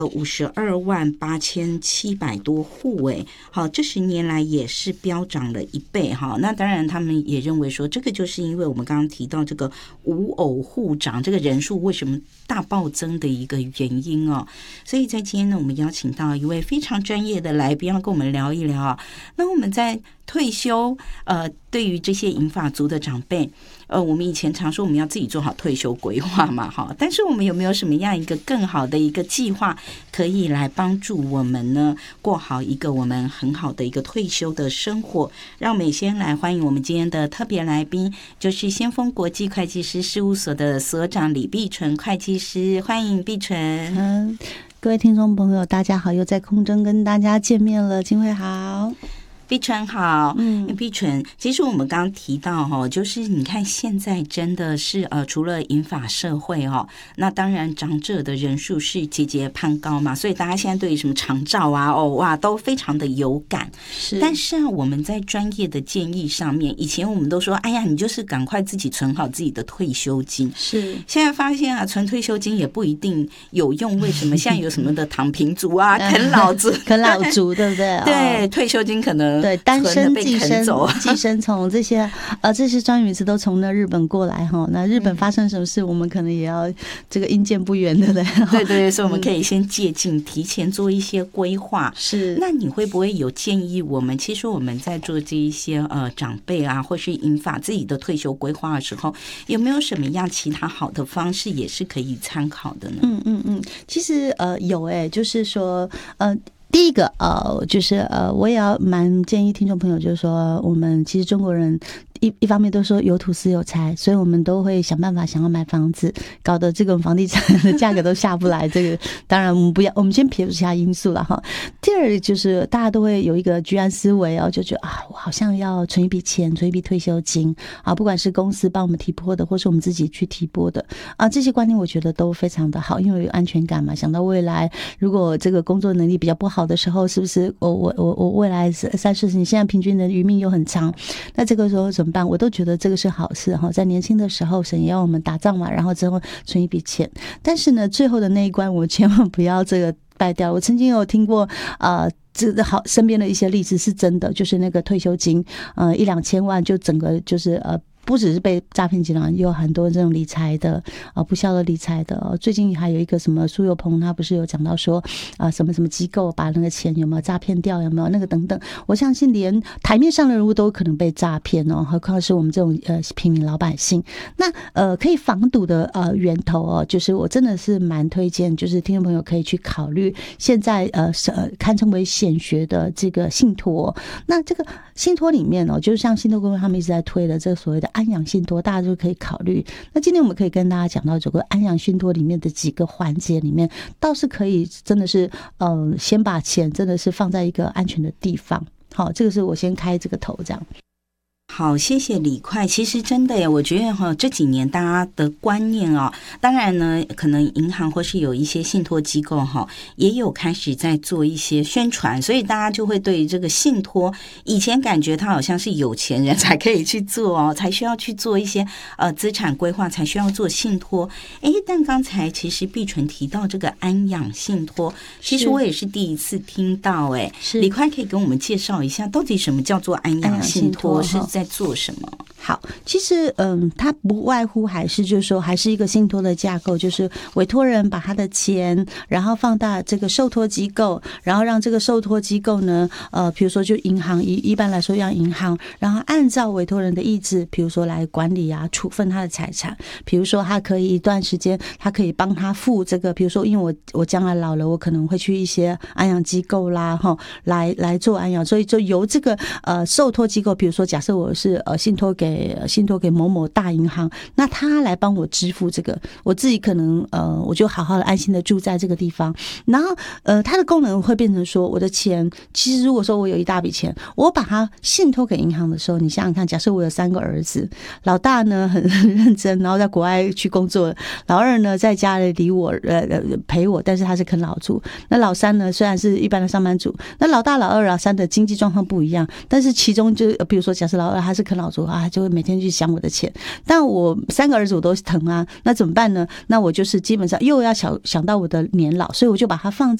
528700多户好，这10年来也是飙涨了1倍哈。那当然他们也认为说，这个就是因为我们刚刚提到这个无偶户长这个人数为什么大暴增的一个原因哦。所以在今天呢，我们邀请到一位非常专业的来宾要跟我们聊一聊。那我们在退休对于这些银发族的长辈我们以前常说我们要自己做好退休规划嘛哈，但是我们有没有什么样一个更好的一个计划可以来帮助我们呢过好一个我们很好的一个退休的生活？让我们先来欢迎我们今天的特别来宾，就是先锋国际会计师事务所的所长李碧纯会计师，欢迎碧纯。 各位听众朋友大家好，又在空中跟大家见面了，金慧好。 碧纯好，碧纯，其实我们刚刚提到就是你看现在真的是除了银发社会那当然长者的人数是节节攀高嘛，所以大家现在对于什么长照啊哇都非常的有感。是，但是我们在专业的建议上面，以前我们都说，哎呀，你就是赶快自己存好自己的退休金。是，现在发现存退休金也不一定有用，为什么？现在有什么的躺平族啊，啃老族， 啃老族，对不对？ 对，退休金可能。对， 单身寄生虫这些专名词都从那日本过来哈。那日本发生什么事，我们可能也要这个因见不远的嘞。 对对，所以我们可以先借鉴，提前做一些规划。是，那你会不会有建议我们？其实我们在做这一些长辈啊，或是银发自己的退休规划的时候，有没有什么样其他好的方式也是可以参考的呢？ 其实有就是说第一个就是我也要蛮建议听众朋友，就是说我们其实中国人一方面都说有土斯有财，所以我们都会想办法想要买房子，搞得这个房地产的价格都下不来。这个当然我们先撇除其他因素了哈。第二就是大家都会有一个居安思危就觉得我好像要存一笔钱，存一笔退休金不管是公司帮我们提拨的，或是我们自己去提拨的这些观念我觉得都非常的好，因为有安全感嘛。想到未来如果这个工作能力比较不好的时候，是不是我未来30-40年，现在平均的余命又很长，那这个时候怎么办？我都觉得这个是好事哈，在年轻的时候神也要我们打仗嘛，然后之后存一笔钱。但是呢，最后的那一关我千万不要这个败掉。我曾经有听过这个好身边的一些例子是真的，就是那个退休金1-2千万就整个就是不只是被诈骗集团，也有很多这种理财的不孝的理财的。最近还有一个什么苏有朋，他不是有讲到说什么什么机构把那个钱有没有诈骗掉，有没有那个等等。我相信连台面上的人物都有可能被诈骗何况是我们这种平民老百姓。那可以防堵的源头就是我真的是蛮推荐，就是听众朋友可以去考虑现在堪称为显学的这个信托。那这个信托里面就像信托公司他们一直在推的这所谓的安养信托，大家就可以考虑。那今天我们可以跟大家讲到这个安养信托里面的几个环节里面，倒是可以真的是先把钱真的是放在一个安全的地方。好，这个是我先开这个头这样。 好，谢谢李快。其实真的耶，我觉得这几年大家的观念当然呢，可能银行或是有一些信托机构也有开始在做一些宣传，所以大家就会对这个信托，以前感觉它好像是有钱人才可以去做才需要去做一些资产规划，才需要做信托。但刚才其实碧纯提到这个安养信托，其实我也是第一次听到李快可以跟我们介绍一下，到底什么叫做安养信托，是在做什么？ 好，其实它不外乎还是就是说还是一个信托的架构，就是委托人把他的钱然后放到这个受托机构，然后让这个受托机构呢比如说就银行一般来说让银行，然后按照委托人的意志，比如说来管理处分他的财产。比如说他可以一段时间他可以帮他付这个，比如说因为我将来老了，我可能会去一些安养机构啦来做安养，所以就由这个受托机构，比如说假设我是信托给某某大银行，那他来帮我支付这个，我自己可能我就好好的安心的住在这个地方。然后它的功能会变成说，我的钱其实如果说我有一大笔钱，我把它信托给银行的时候，你想想看，假设我有3个儿子，老大呢很认真，然后在国外去工作，老二呢在家里理我陪我，但是他是啃老族。那老三呢虽然是一般的上班族，那老大老二老三的经济状况不一样，但是其中就比如说假设老二他是啃老族就就会每天去想我的钱。但我3个儿子我都疼啊，那怎么办呢？那我就是基本上又要想到我的年老，所以我就把它放